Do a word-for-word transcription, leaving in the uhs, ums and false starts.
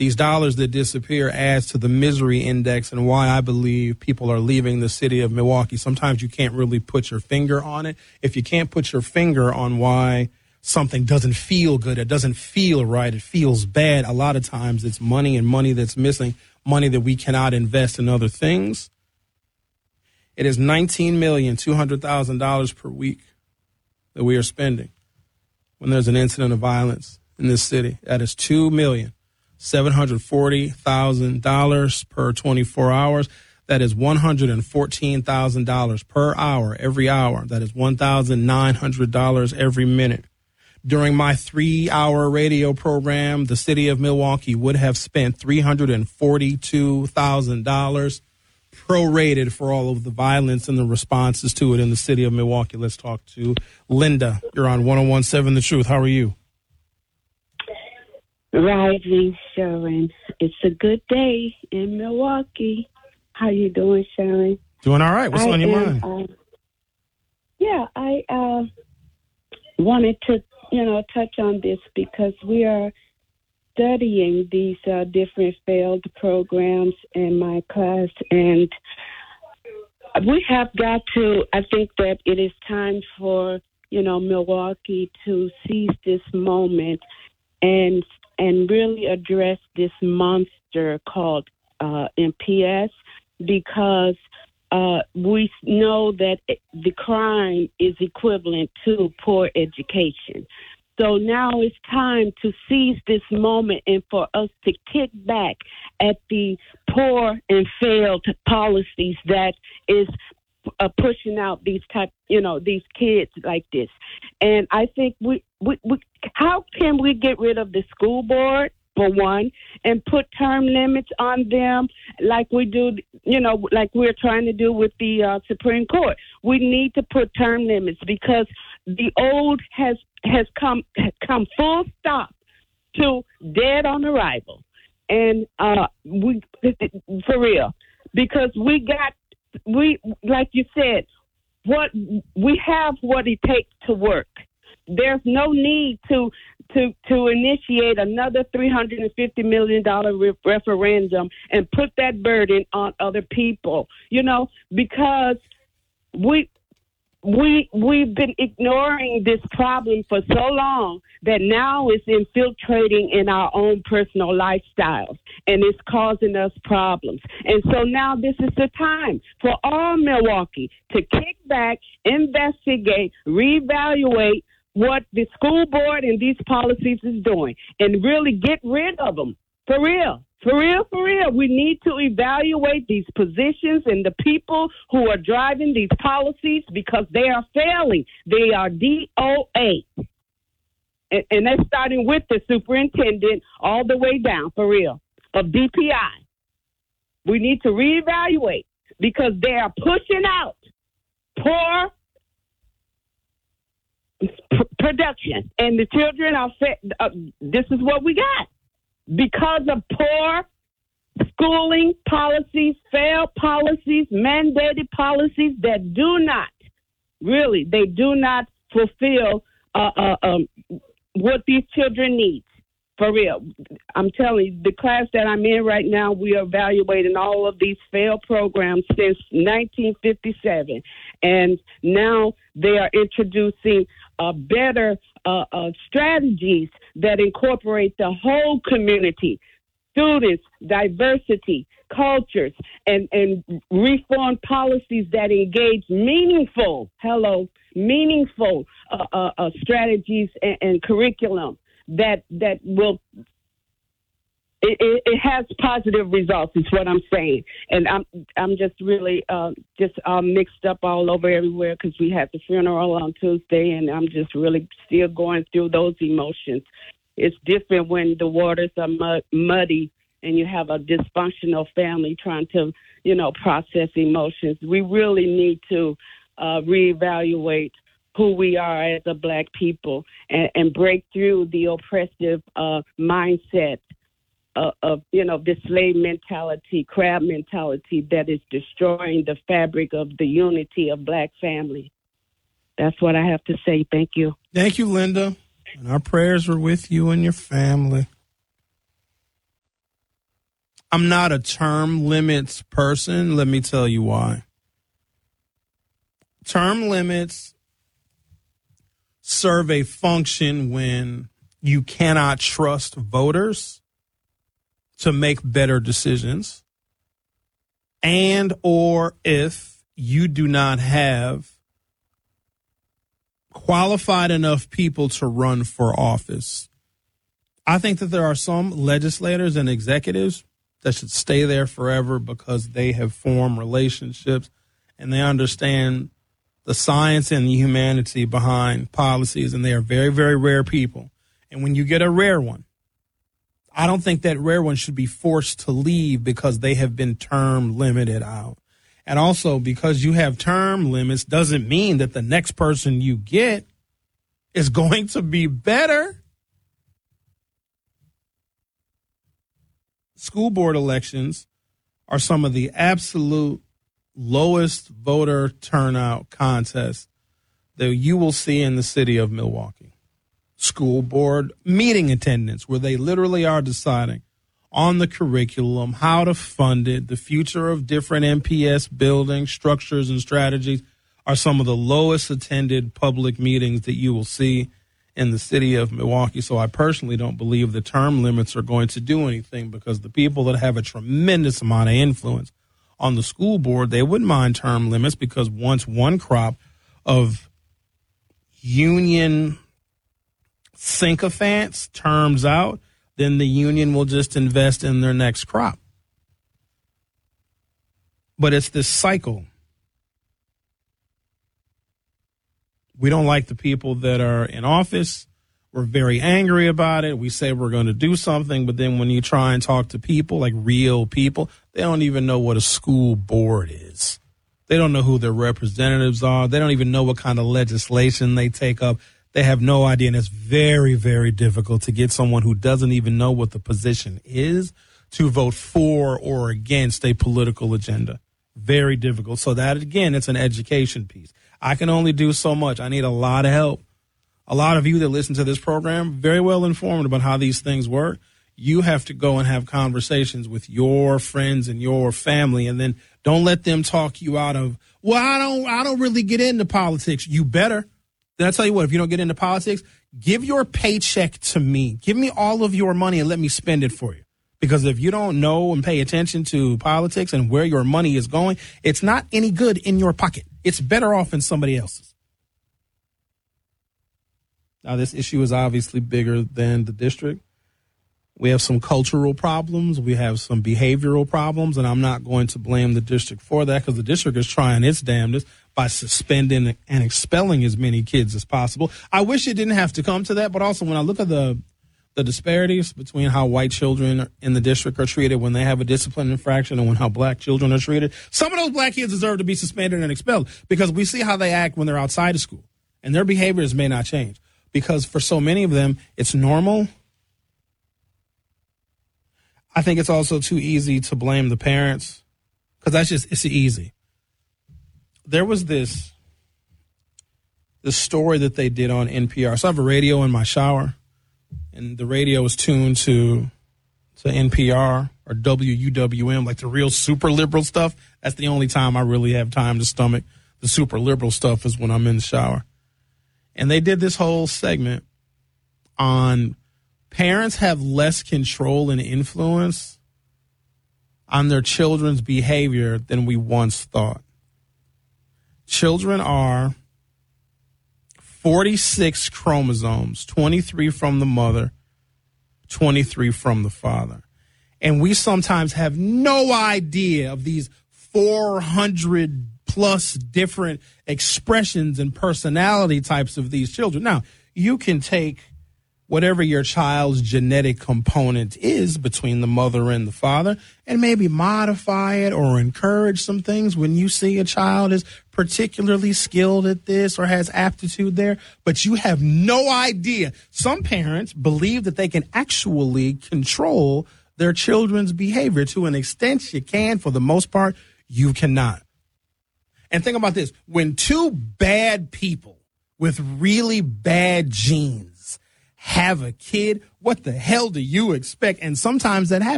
these dollars that disappear adds to the misery index and why I believe people are leaving the city of Milwaukee. Sometimes you can't really put your finger on it. If you can't put your finger on why something doesn't feel good, it doesn't feel right, it feels bad, a lot of times it's money and money that's missing, money that we cannot invest in other things. It is nineteen million two hundred thousand dollars per week that we are spending when there's an incident of violence in this city. That is two million seven hundred forty thousand dollars per twenty-four hours. That is one hundred fourteen thousand dollars per hour, every hour. That is one thousand nine hundred dollars every minute. During my three-hour radio program, the city of Milwaukee would have spent three hundred forty-two thousand dollars prorated for all of the violence and the responses to it in the city of Milwaukee. Let's talk to Linda. You're on one oh one point seven The Truth. How are you? Rising, Sharon. It's a good day in Milwaukee. How you doing, Sharon? Doing all right. What's I on your am, mind? Uh, yeah, I uh, wanted to, you know, touch on this because we are studying these uh, different failed programs in my class, and we have got to, I think that it is time for, you know, Milwaukee to seize this moment and and really address this monster called uh, M P S, because uh, we know that the crime is equivalent to poor education. So now it's time to seize this moment and for us to kick back at the poor and failed policies that is uh, pushing out these type, you know, these kids like this. And I think we, we, we, how can we get rid of the school board, for one, and put term limits on them like we do, you know, like we're trying to do with the uh, Supreme Court. We need to put term limits because the old has has come has come full stop to dead on arrival, and uh, we for real, because we got we like you said, what we have what it takes to work. There's no need to to to initiate another three hundred fifty million dollars re- referendum and put that burden on other people, you know, because we we we've been ignoring this problem for so long that now it's infiltrating in our own personal lifestyles, and it's causing us problems. And so now this is the time for all Milwaukee to kick back, investigate, reevaluate what the school board and these policies is doing and really get rid of them. For real. For real, for real. We need to evaluate these positions and the people who are driving these policies because they are failing. They are D O A. And, and that's starting with the superintendent all the way down, for real, of D P I. We need to reevaluate because they are pushing out poor production, and the children are fed. Uh, this is what we got because of poor schooling policies, failed policies, mandated policies that do not really, they do not fulfill uh, uh, um, what these children need. For real, I'm telling you, the class that I'm in right now, we are evaluating all of these failed programs since nineteen fifty-seven, and now they are introducing uh, better uh, uh, strategies that incorporate the whole community, students, diversity, cultures, and, and reform policies that engage meaningful, hello, meaningful uh, uh, uh, strategies and, and curriculum that that will it, it, it has positive results is what I'm saying. And I'm I'm just really uh, just uh, mixed up all over everywhere because we had the funeral on Tuesday, and I'm just really still going through those emotions. It's different when the waters are mud, muddy and you have a dysfunctional family trying to, you know, process emotions. We really need to uh, reevaluate who we are as a black people and, and break through the oppressive uh, mindset uh, of, you know, this slave mentality, crab mentality that is destroying the fabric of the unity of black family. That's what I have to say. Thank you. Thank you, Linda. And our prayers are with you and your family. I'm not a term limits person. Let me tell you why. Term limits serve a function when you cannot trust voters to make better decisions, and or if you do not have qualified enough people to run for office. I think that there are some legislators and executives that should stay there forever because they have formed relationships and they understand the science and the humanity behind policies, and they are very, very rare people. And when you get a rare one, I don't think that rare one should be forced to leave because they have been term limited out. And also, because you have term limits doesn't mean that the next person you get is going to be better. School board elections are some of the absolute lowest voter turnout contests that you will see in the city of Milwaukee. School board meeting attendance, where they literally are deciding on the curriculum, how to fund it, the future of different M P S buildings, structures, and strategies, are some of the lowest attended public meetings that you will see in the city of Milwaukee. So I personally don't believe the term limits are going to do anything, because the people that have a tremendous amount of influence on the school board, they wouldn't mind term limits, because once one crop of union sycophants terms out, then the union will just invest in their next crop. But it's this cycle. We don't like the people that are in office. We're very angry about it. We say we're going to do something, but then when you try and talk to people, like real people, they don't even know what a school board is. They don't know who their representatives are. They don't even know what kind of legislation they take up. They have no idea, and it's very, very difficult to get someone who doesn't even know what the position is to vote for or against a political agenda. Very difficult. So that, again, it's an education piece. I can only do so much. I need a lot of help. A lot of you that listen to this program, very well informed about how these things work. You have to go and have conversations with your friends and your family, and then don't let them talk you out of, well, I don't, I don't really get into politics. You better. Then I tell you what, if you don't get into politics, give your paycheck to me. Give me all of your money and let me spend it for you. Because if you don't know and pay attention to politics and where your money is going, it's not any good in your pocket. It's better off in somebody else's. Now, this issue is obviously bigger than the district. We have some cultural problems. We have some behavioral problems, and I'm not going to blame the district for that, because the district is trying its damnedest by suspending and expelling as many kids as possible. I wish it didn't have to come to that, but also when I look at the the disparities between how white children in the district are treated when they have a discipline infraction and when how black children are treated, some of those black kids deserve to be suspended and expelled, because we see how they act when they're outside of school, and their behaviors may not change, because for so many of them, it's normal. I think it's also too easy to blame the parents, because that's just, it's easy. There was this, this story that they did on N P R. So I have a radio in my shower, and the radio is tuned to to N P R or W U W M, like the real super liberal stuff. That's the only time I really have time to stomach the super liberal stuff, is when I'm in the shower. And they did this whole segment on parents have less control and influence on their children's behavior than we once thought. Children are forty-six chromosomes, twenty-three from the mother, twenty-three from the father. And we sometimes have no idea of these four hundred plus different expressions and personality types of these children. Now, you can take whatever your child's genetic component is between the mother and the father and maybe modify it or encourage some things when you see a child is particularly skilled at this or has aptitude there, but you have no idea. Some parents believe that they can actually control their children's behavior. To an extent you can. For the most part, you cannot. And think about this. When two bad people with really bad genes have a kid, what the hell do you expect? And sometimes that happens.